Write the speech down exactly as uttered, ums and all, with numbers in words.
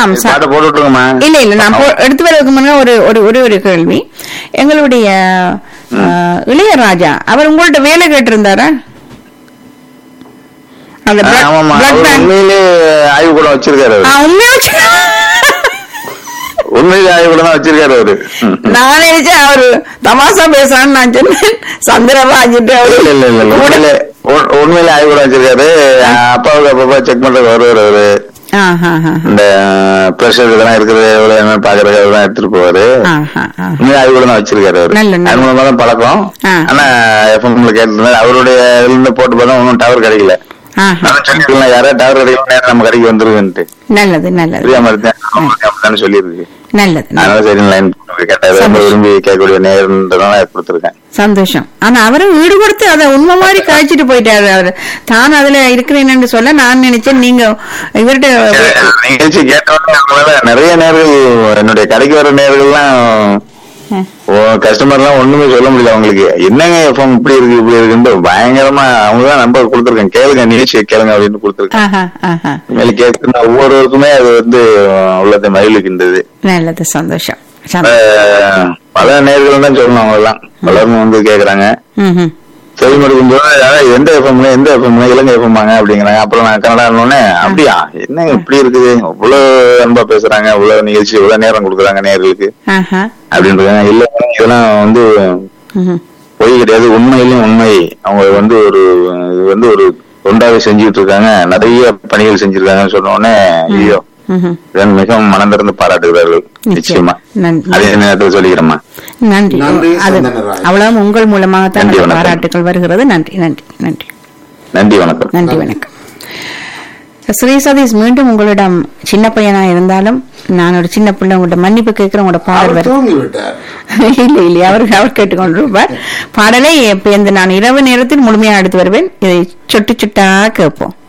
ஆம் சா- பாட்டை போட்டு விட்டுருங்கம்மா. இல்ல இல்ல நான் போ- எடுத்து வரதுக்கு முன்ன ஒரு ஒரு ஒரே ஒரு கேள்வி. எங்களுடைய ஆ, இளையராஜா அவர் உங்கள்ட்ட வேலை கேட்டிருந்தாரா? அந்த blood- ஆமாம்மா, blood அவர் bank- உண்மையிலே ஆய்வு கூட வச்சிருக்காரு அவரு. ஆ, உண்மையா வச்சு- உண்மையிலே ஆய்வு கூட தான் வச்சிருக்காரு அவரு. ம். நான் நினைச்சேன் அவரு தமாசா பேசுறான்னு நான் சொன்னேன். சந்திரராஜிட்டு அவரு இல்ல இல்ல இல்ல இல்ல. உண்மையிலே உண்- உண்மையிலே ஆய்வு கூட வச்சிருக்காரு. அப்பாவுக்கு அப்பப்ப செக் பண்றதுக்கு வருவாரு அவரு. ஆஹா, ஆஹா. இந்த பிரஷர் இதெல்லாம் இருக்கிறது எவ்வளவு என்ன பாக்குறது அதெல்லாம் எடுத்துட்டு போவாரு. ஆஹா, ஆஹா. உண்மையிலே ஆய்வு கூட தான் வச்சிருக்காரு அவரு. நல்ல, நல்ல. அது மூலமா தான் பழக்கம். ஆ. ஆனா எஃப்எம்ல கேட்டு அவருடைய இதுல இருந்து போட்டு பார்த்தா ஒன்னும் டவர் கிடைக்கல. ஆஹா. நான் சொல்லிருக்கலாம் யாராவது டவர் கிடைக்கல நம்ம கடைக்கு வந்துருவேன்ட்டு. நல்லது நல்லது புரியாம இருந்தேன். அப்படித்தானே சொல்லியிருக்கு. நல்லது நல்லது. அதனால சரி லைன் கேட்டாரு. ரொம்ப விரும்பி கேட்கக்கூடிய நேரம்ன்றதால கொடுத்துருக்கேன். சந்தோஷம். ஆனா அவரும் ஈடு கொடுத்து அதை உண்மை மாதிரி காய்ச்சிட்டு போயிட்டாரு. அவரு தான் அதுல இருக்கிறேன்னு சொல்ல நான் நினைச்சேன் நீங்க இவர்கிட்ட நிகழ்ச்சி கேட்டோன்னே அவங்களால நிறைய நேர்கள் என்னுடைய கடைக்கு வர நேர்கள்லாம் கஸ்டமர் எல்லாம் ஒண்ணுமே சொல்ல முடியல. அவங்களுக்கு என்னங்க எஃப்எம் இப்படி இருக்கு இப்படி இருக்குன்னு பயங்கரமா அவங்கதான் நம்பர் கொடுத்துருக்கேன். கேளுங்க நிகழ்ச்சியை கேளுங்க அப்படின்னு கொடுத்துருக்கேன். ஆஹா, ஆஹா. மேலே கேட்க ஒவ்வொருவருக்குமே அது வந்து உள்ளத்தை மகிழ்விக்கின்றது. நல்லது, சந்தோஷம். சந்தோஷம். அஹ் பல நேர்கள் தான் சொல்லணும். அவங்க எல்லாம் பலரும் வந்து கேக்குறாங்க. ம்ஹும். செவி மடுக்கும் போது அதாவது எந்த எஃப்எம்ல எந்த எஃப்எம்ல இலங்கை எஃப்எம்மாங்க அப்படிங்கிறாங்க. அப்புறம் நான் கன்னடா அப்படியா என்ன இப்படி இருக்குது இவ்வளவு அன்பா பேசுறாங்க இவ்வளவு நிகழ்ச்சி இவ்வளவு நேரம் கொடுக்குறாங்க நேர்களுக்கு ஆஹா. அப்படின்றாங்க. இல்ல இதெல்லாம் வந்து ம்ஹும். பொய் கிடையாது, உண்மையிலும் உண்மை. அவங்க வந்து ஒரு இது வந்து ஒரு தொண்டாவே செஞ்சுட்டு இருக்காங்க, நிறைய பணிகள் செஞ்சிருக்காங்கன்னு சொன்ன உடனே ஐயோ ம்ஹும். இதன் மிகவும் மனம் திறந்து பாராட்டுகிறார்கள். நிச்சயமா நன்றி. அதே நேரத்தில் சொல்லிக்கிறேம்மா. நன்றி. நன்றி, அது சந்தனராஜ். அவ்வளவு உங்கள் மூலமாகத்தான் நன்றி, அந்த வணக்கம். பாராட்டுகள் வருகிறது. நன்றி நன்றி நன்றி நன்றி, வணக்கம். நன்றி, வணக்கம். ஸ்ரீ சதீஷ், மீண்டும் உங்களிடம் சின்ன பையனா இருந்தாலும் நான் ஒரு சின்ன பிள்ளை உங்கள்ட்ட மன்னிப்பு கேட்கிறேன். உங்களோட பாடல் அவர் வரும். தூங்கி விட்டார். இல்ல இல்ல அவர் அவர் கேட்டுக்கொண்டிருப்பார். பாடலை இப்ப இந்த நான் இரவு நேரத்தில் முழுமையா எடுத்து வருவேன். இதை சொட்டு சொட்டா கேட்போம்.